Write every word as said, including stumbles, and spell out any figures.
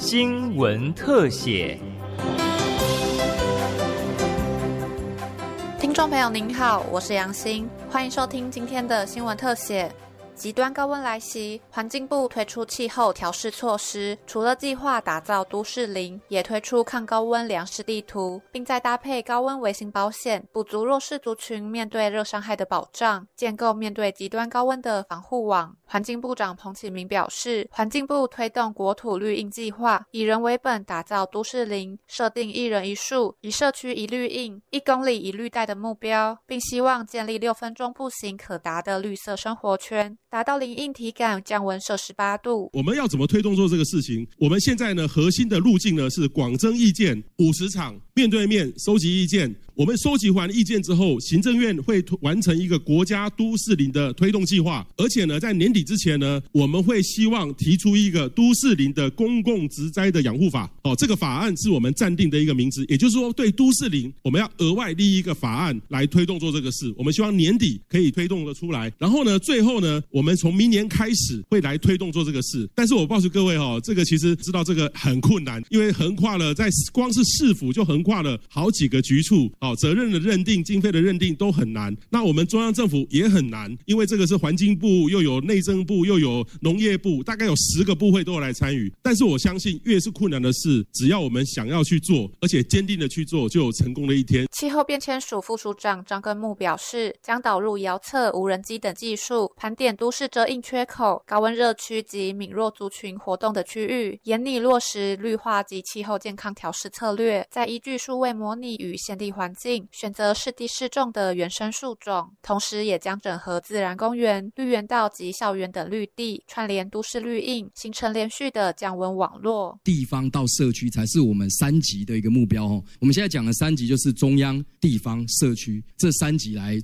新闻特写。 听众朋友您好，我是杨欣，欢迎收听今天的新闻特写。极端高温来袭，环境部推出气候调试措施，除了计划打造都市林，也推出抗高温粮食地图，并再搭配高温微型保险，补足弱势族群面对热伤害的保障，建构面对极端高温的防护网。环境部长彭启明表示，环境部推动国土绿印计划，以人为本打造都市林，设定一人一树、一社区一绿印、一公里一绿带的目标，并希望建立六分钟步行可达的绿色生活圈，达到零印体感，降温摄氏八度。 我们要怎么推动做这个事情？我们现在呢，核心的路径呢是广征意见，五十场面对面收集意见。我们收集完意见之后，行政院会完成一个国家都市林的推动计划，而且呢，在年底之前呢，我们会希望提出一个都市林的公共植栽的养护法。哦，这个法案是我们暂定的一个名字，也就是说，对都市林，我们要额外立一个法案来推动做这个事。我们希望年底可以推动得出来。然后呢，最后呢，我们从明年开始会来推动做这个事。但是我告诉各位哈，这个其实知道这个很困难，因为横跨了在光是市府就横跨了好几个局处。哦，责任的认定、经费的认定都很难。那我们中央政府也很难，因为这个是环境部，又有内政部，又有农业部，大概有十个部会都有来参与。但是我相信，越是困难的事，只要我们想要去做，而且坚定的去做，就有成功的一天。 气候变迁署副署长张根木表示，将导入遥测、无人机等技术，盘点都市遮荫缺口、高温热区及敏弱族群活动的区域，严拟落实绿化及气候健康调试策略，再依据数位模拟与现地环境，选择适地适种的原生树种，同时也将整合自然公园、绿园道及校园等绿地，串联都市绿印，形成连续的降温网络。 地方到社区才是我们三级的一个目标哦。我们现在讲的三级就是中央、地方、社区这三级来